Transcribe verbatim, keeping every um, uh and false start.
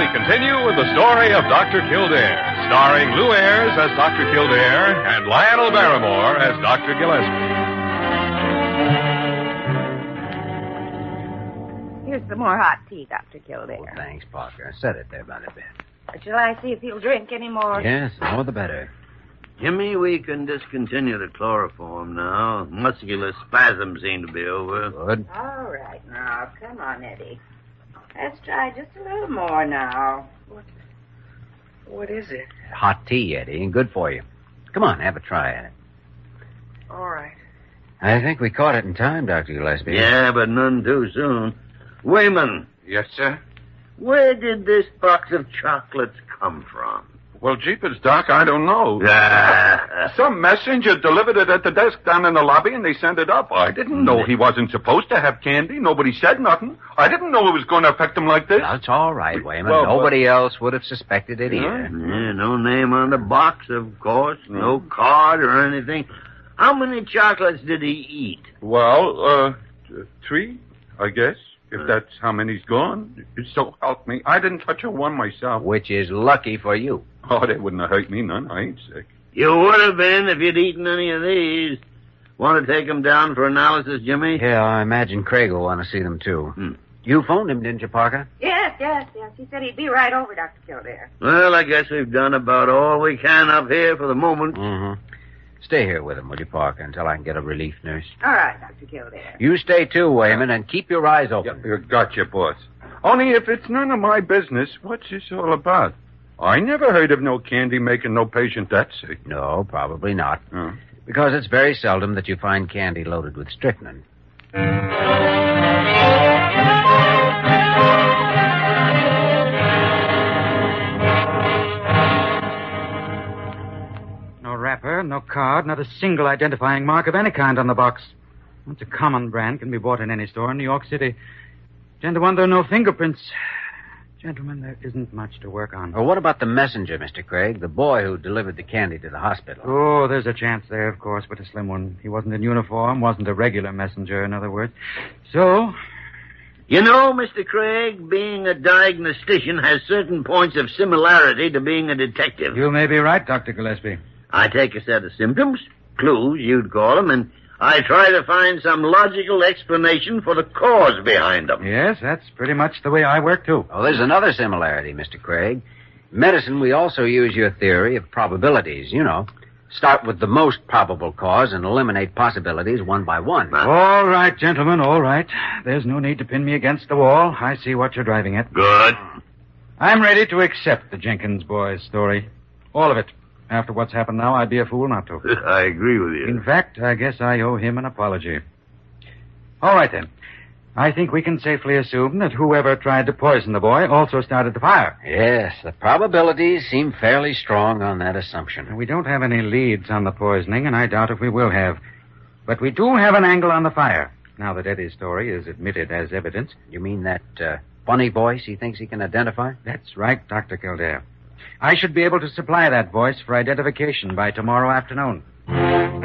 we continue with the story of Doctor Kildare, starring Lou Ayres as Doctor Kildare and Lionel Barrymore as Doctor Gillespie. Here's some more hot tea, Doctor Kildare. Oh, thanks, Parker. Set it there by the bed. Shall I see if he'll drink any more? Yes, the more the better. Jimmy, we can discontinue the chloroform now. Muscular spasms seem to be over. Good. All right, now, come on, Eddie. Let's try just a little more now. What? What is it? Hot tea, Eddie, and good for you. Come on, have a try at it. All right. I think we caught it in time, Doctor Gillespie. Yeah, but none too soon. Wayman. Yes, sir? Where did this box of chocolates come from? Well, jeepers, Doc, I don't know. Ah. Some messenger delivered it at the desk down in the lobby, and they sent it up. I didn't know he wasn't supposed to have candy. Nobody said nothing. I didn't know it was going to affect him like this. That's all right, Wayman. Well, Nobody but... else would have suspected it either. Yeah, no name on the box, of course. No card or anything. How many chocolates did he eat? Well, uh, three, I guess. If that's how many's gone. So help me. I didn't touch a one myself. Which is lucky for you. Oh, they wouldn't have hurt me none. I ain't sick. You would have been if you'd eaten any of these. Want to take them down for analysis, Jimmy? Yeah, I imagine Craig will want to see them, too. Hmm. You phoned him, didn't you, Parker? Yes, yes, yes. He said he'd be right over, Doctor Kildare. Well, I guess we've done about all we can up here for the moment. Mm-hmm. Stay here with him, will you, Parker, until I can get a relief nurse? All right, Doctor Kildare. You stay, too, Wayman, and keep your eyes open. Yeah, gotcha, boss. Only if it's none of my business, what's this all about? I never heard of no candy making no patient that sick. No, probably not. Oh. Because it's very seldom that you find candy loaded with strychnine. No wrapper, no card, not a single identifying mark of any kind on the box. It's a common brand, can be bought in any store in New York City. Ten to one, there are no fingerprints. Gentlemen, there isn't much to work on. Well, what about the messenger, Mister Craig, the boy who delivered the candy to the hospital? Oh, there's a chance there, of course, but a slim one. He wasn't in uniform, wasn't a regular messenger, in other words. So... You know, Mister Craig, being a diagnostician has certain points of similarity to being a detective. You may be right, Doctor Gillespie. I take a set of symptoms, clues, you'd call them, and I try to find some logical explanation for the cause behind them. Yes, that's pretty much the way I work, too. Oh, there's another similarity, Mister Craig. In medicine, we also use your theory of probabilities, you know. Start with the most probable cause and eliminate possibilities one by one. All right, gentlemen, all right. There's no need to pin me against the wall. I see what you're driving at. Good. I'm ready to accept the Jenkins boy's story. All of it. After what's happened now, I'd be a fool not to. I agree with you. In fact, I guess I owe him an apology. All right, then. I think we can safely assume that whoever tried to poison the boy also started the fire. Yes, the probabilities seem fairly strong on that assumption. We don't have any leads on the poisoning, and I doubt if we will have. But we do have an angle on the fire, now that Eddie's story is admitted as evidence. You mean that uh, funny voice he thinks he can identify? That's right, Doctor Kildare. I should be able to supply that voice for identification by tomorrow afternoon.